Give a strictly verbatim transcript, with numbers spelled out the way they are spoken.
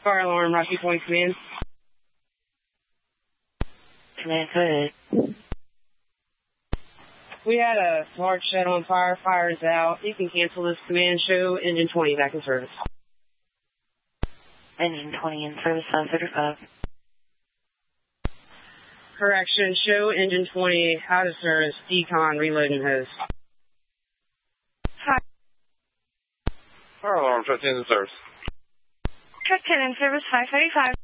Fire alarm, Rocky Point Command. Command, go ahead. We had a large shed on fire. Fire is out. You can cancel this command. Show engine twenty back in service. Engine twenty in service, five thirty-five. Correction, show engine twenty out of service. Decon, reloading hose. Hi. Fire alarm, truck ten in service. Truck ten in service, five thirty-five.